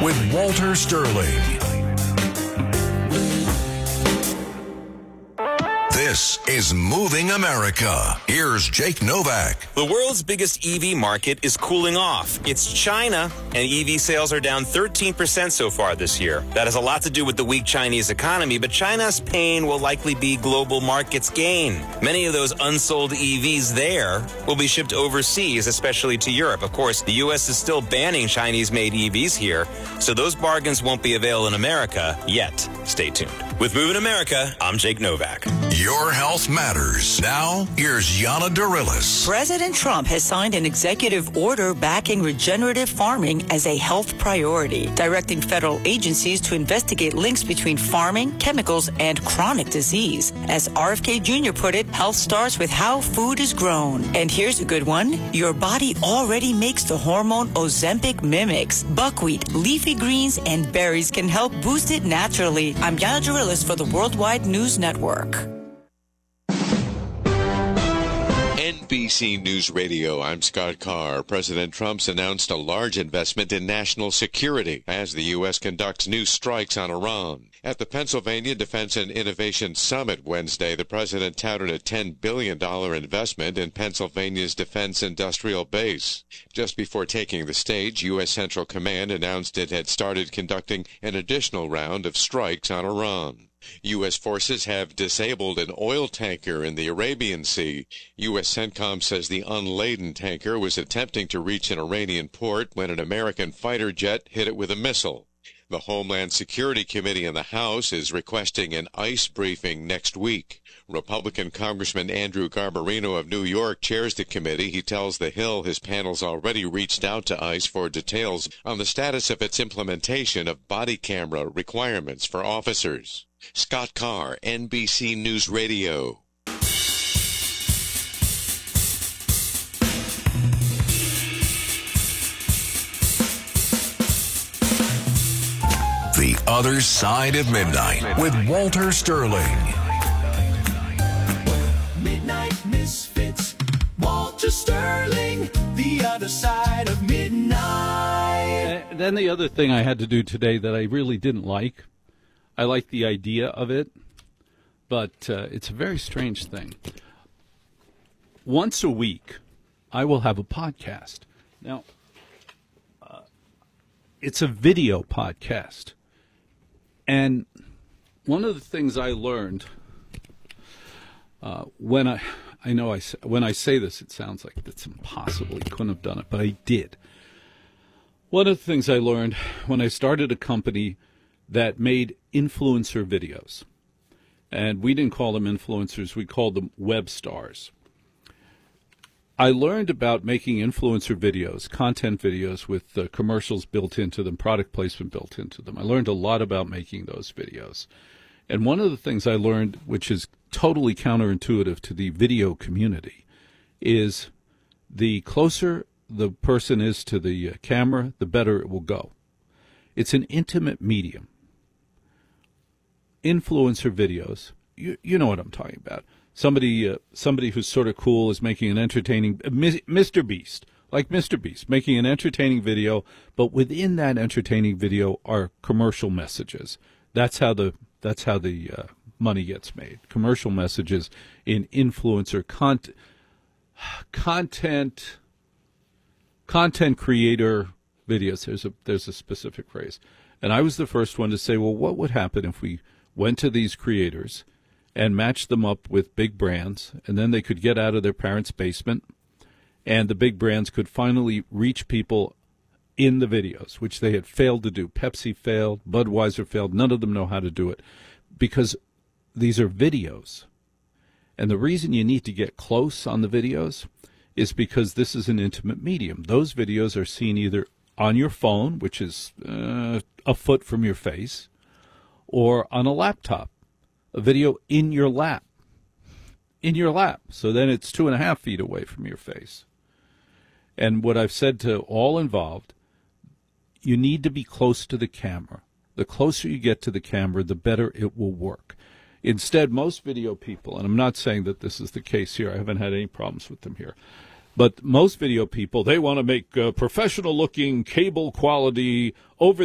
with Walter Sterling. This is Moving America. Here's Jake Novak. The world's biggest EV market is cooling off. It's China, and EV sales are down 13% so far this year. That has a lot to do with the weak Chinese economy, but China's pain will likely be global markets' gain. Many of those unsold EVs there will be shipped overseas, especially to Europe. Of course, the U.S. is still banning Chinese-made EVs here, so those bargains won't be available in America yet. Stay tuned. With Moving America, I'm Jake Novak. Your health matters. Now, here's Yana Dorillis. President Trump has signed an executive order backing regenerative farming as a health priority, directing federal agencies to investigate links between farming, chemicals, and chronic disease. As RFK Jr. put it, health starts with how food is grown. And here's a good one. Your body already makes the hormone Ozempic mimics. Buckwheat, leafy greens, and berries can help boost it naturally. I'm Yana Dorillis for the Worldwide News Network. NBC News Radio, I'm Scott Carr. President Trump's announced a large investment in national security as the U.S. conducts new strikes on Iran. At the Pennsylvania Defense and Innovation Summit Wednesday, the president touted a $10 billion investment in Pennsylvania's defense industrial base. Just before taking the stage, U.S. Central Command announced it had started conducting an additional round of strikes on Iran. U.S. forces have disabled an oil tanker in the Arabian Sea. U.S. CENTCOM says the unladen tanker was attempting to reach an Iranian port when an American fighter jet hit it with a missile. The Homeland Security Committee in the House is requesting an ICE briefing next week. Republican Congressman Andrew Garbarino of New York chairs the committee. He tells The Hill his panel's already reached out to ICE for details on the status of its implementation of body camera requirements for officers. Scott Carr, NBC News Radio. The Other Side of Midnight with Walter Sterling. Midnight Misfits, Walter Sterling, The Other Side of Midnight. Then the other thing I had to do today that I really didn't like, I like the idea of it, but it's a very strange thing. Once a week, I will have a podcast. Now, it's a video podcast. And one of the things I learned when I say this, it sounds like it's impossible. You couldn't have done it, but I did. One of the things I learned when I started a company that made influencer videos, and we didn't call them influencers, we called them web stars. I learned about making influencer videos, content videos with commercials built into them, product placement built into them. I learned a lot about making those videos. And one of the things I learned, which is totally counterintuitive to the video community, is the closer the person is to the camera, the better it will go. It's an intimate medium. Influencer videos, you know what I'm talking about. Somebody who's sort of cool is making an entertaining Mr. Beast, like Mr. Beast, making an entertaining video, but within that entertaining video are commercial messages. That's how the money gets made. Commercial messages in influencer content creator videos. There's a specific phrase, and I was the first one to say, well, what would happen if we went to these creators and matched them up with big brands, and then they could get out of their parents' basement, and the big brands could finally reach people in the videos, which they had failed to do. Pepsi failed, Budweiser failed. None of them know how to do it because these are videos. And the reason you need to get close on the videos is because this is an intimate medium. Those videos are seen either on your phone, which is a foot from your face, or on a laptop. A video in your lap. So then it's 2.5 feet away from your face. And what I've said to all involved, you need to be close to the camera. The closer you get to the camera, the better it will work. Instead, most video people, and I'm not saying that this is the case here, I haven't had any problems with them here, but most video people, they want to make professional-looking, cable quality, over